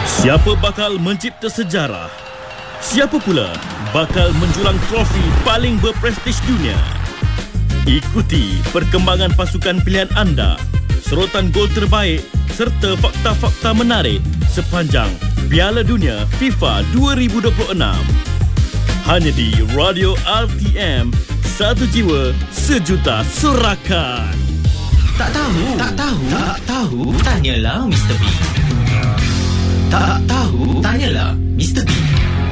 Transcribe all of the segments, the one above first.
Siapa bakal mencipta sejarah? Siapa pula bakal menjulang trofi paling berprestij dunia? Ikuti perkembangan pasukan pilihan anda, serotan gol terbaik serta fakta-fakta menarik sepanjang Piala Dunia FIFA 2026. Hanya di Radio RTM, satu jiwa, sejuta sorakan. Tak tahu, tanyalah Mr. B. Tak tahu, tanyalah Mr. B.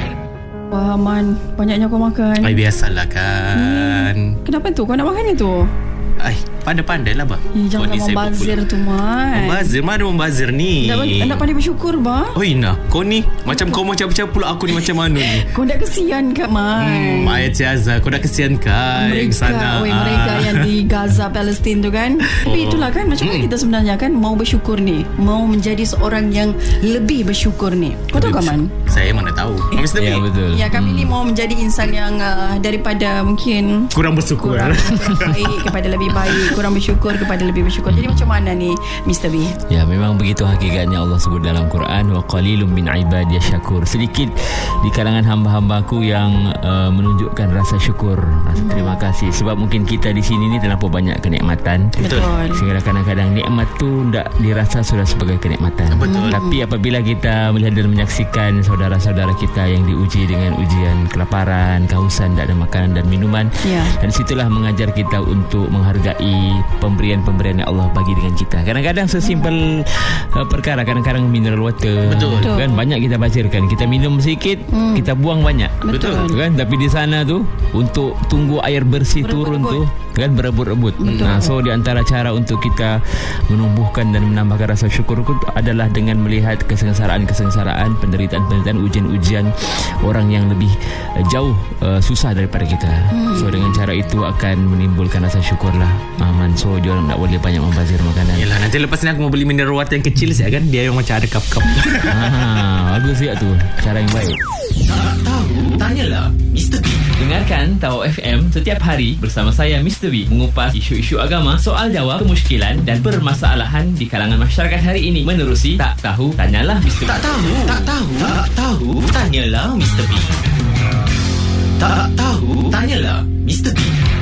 Wah, Man, banyaknya kau makan. Biasalah kan. Kenapa tu? Kau nak makan itu? Pandai-pandai lah bah. Jangan membazir tu, Man. Membazir? Mana membazir ni? Nak pandai bersyukur, bah. Oh Ina, kau ni macam kau macam pula aku ni macam mana ni? Kau dah kesian kat, Man. Ayat Ciaza, kau dah kesian kan? Mereka yang di Gaza, Palestin tu kan. Tapi itulah kan, macam mana kita sebenarnya kan mau bersyukur ni, mau menjadi seorang yang lebih bersyukur ni. Kau tahu kan, Man? Saya mana tahu. Mr. B. Ya, betul. Ya, kami ni mau menjadi insan yang daripada mungkin Kurang bersyukur. baik kepada lebih baik, kurang bersyukur kepada lebih bersyukur. Jadi macam mana ni, Mr. B? Ya, memang begitu hakikatnya Allah sebut dalam Quran, wa qalilum min ibadiyas syakur. Sedikit di kalangan hamba-hambaku yang menunjukkan rasa syukur, rasa terima kasih. Sebab mungkin kita di sini ni terlampau banyak kenikmatan. Betul. Sehingga kadang-kadang nikmat tu tak dirasa sudah sebagai kenikmatan. Betul. Tapi apabila kita melihat dan menyaksikan saudara-saudara kita yang diuji dengan ujian kelaparan, kehausan, tak ada makanan dan minuman, Ya. dan situlah mengajar kita untuk menghargai pemberian-pemberian yang Allah bagi dengan kita. Kadang-kadang sesimpel perkara, kadang-kadang mineral water. Betul. Kan banyak kita bazirkan. Kita minum sedikit, kita buang banyak. Betul. Kan, tapi di sana tu untuk tunggu air bersih turun tu kan berebut-rebut. So di antara cara untuk kita menumbuhkan dan menambahkan rasa syukur itu adalah dengan melihat kesengsaraan, penderitaan, ujian-ujian orang yang lebih jauh susah daripada kita. So dengan cara itu akan menimbulkan rasa syukurlah. Aman. So dia tak boleh banyak membazir makanan. Yelah, nanti lepas ni aku mau beli mineral water yang kecil saya kan. Dia yang macam ada cup-cup. Bagus ya tu. Cara yang baik. Tak tahu, tanyalah Mr. B. Dengarkan Tawau FM setiap hari bersama saya Mr. B mengupas isu-isu agama, soal jawab, kemusykilan dan permasalahan di kalangan masyarakat hari ini menerusi Tak Tahu Tanyalah Mr. B. Tak tahu, tanyalah Mr. B. Tak tahu, tanyalah Mr. B.